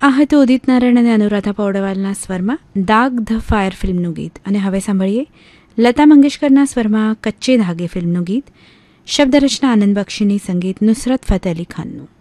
આ હતું ઉદિત નારાયણ અને અનુરાધા પૌડવાલના સ્વરમાં દાગ ધ ફાયર ફિલ્મનું ગીત. અને હવે સાંભળીએ લતા મંગેશકરના સ્વરમાં કચ્ચે ધાગે ફિલ્મનું ગીત. શબ્દરચના આનંદ બક્ષીની, સંગીત નુસરત ફતેહ અલી ખાનનું.